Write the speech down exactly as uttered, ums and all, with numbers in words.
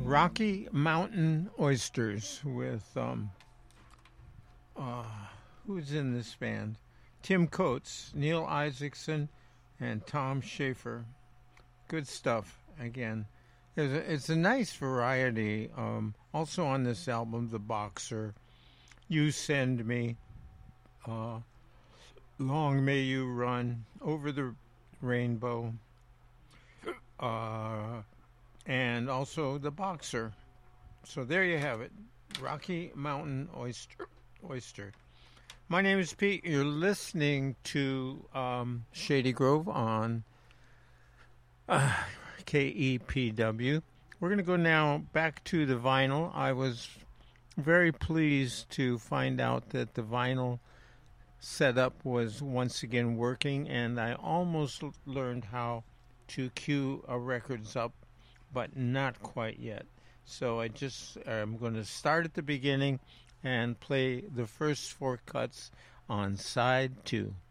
Rocky Mountain Oysters with, um, uh, who's in this band? Tim Coates, Neil Isaacson, and Tom Schaefer. Good stuff, again. It's a, it's a nice variety. Um, also on this album, The Boxer, You Send Me, uh, Long May You Run, Over the Rainbow, uh, and also The Boxer. So there you have it, Rocky Mountain Oyster. Oyster. My name is Pete. You're listening to um, Shady Grove on uh, K E P W. We're going to go now back to the vinyl. I was very pleased to find out that the vinyl setup was once again working, and I almost learned how to cue a records up, but not quite yet. So I just I'm going to start at the beginning and play the first four cuts on side two.